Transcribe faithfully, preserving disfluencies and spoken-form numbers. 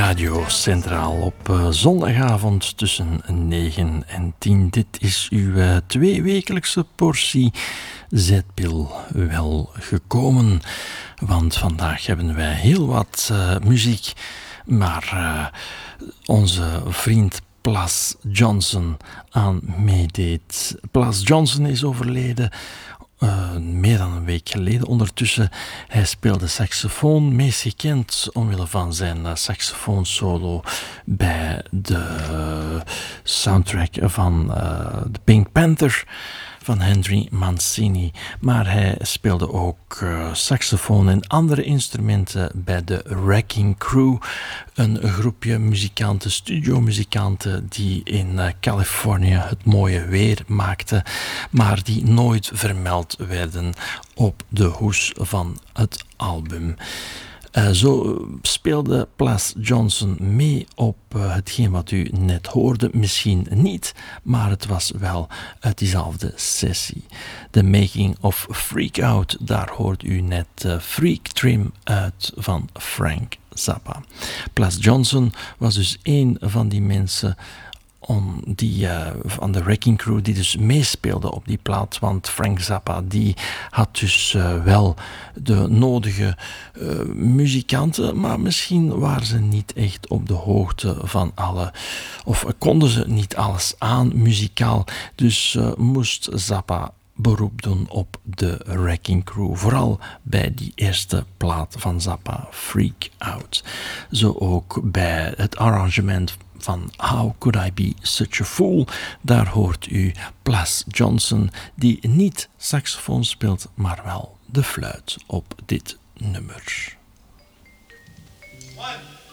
Radio Centraal op uh, zondagavond tussen negen en tien. Dit is uw uh, tweewekelijkse portie Zetpil wel gekomen. Want vandaag hebben wij heel wat uh, muziek. Maar uh, onze vriend Plas Johnson aan meedeed. Plas Johnson is overleden. Uh, meer dan een week geleden. Ondertussen, hij speelde saxofoon, meest gekend omwille van zijn uh, saxofoonsolo bij de uh, soundtrack van uh, The Pink Panther van Henry Mancini. Maar hij speelde ook uh, saxofoon en andere instrumenten bij de Wrecking Crew, een groepje muzikanten, studiomuzikanten die in uh, Californië het mooie weer maakten, maar die nooit vermeld werden op de hoes van het album. Uh, zo speelde Plas Johnson mee op uh, hetgeen wat u net hoorde. Misschien niet, maar het was wel uit diezelfde sessie. The Making of Freak Out, daar hoort u net uh, Freak Trim uit van Frank Zappa. Plas Johnson was dus een van die mensen On die uh, van de Wrecking Crew die dus meespeelde op die plaat, want Frank Zappa die had dus uh, wel de nodige uh, muzikanten, maar misschien waren ze niet echt op de hoogte van alle, of konden ze niet alles aan muzikaal, dus uh, moest Zappa beroep doen op de Wrecking Crew, vooral bij die eerste plaat van Zappa, Freak Out. Zo ook bij het arrangement van How Could I Be Such a Fool, daar hoort u Plas Johnson, die niet saxofoon speelt, maar wel de fluit op dit nummer. One.